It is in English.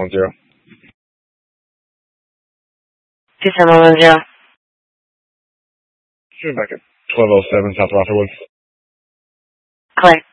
2710. 2710. Sure, back at 1207 South Rotherwood. Clay.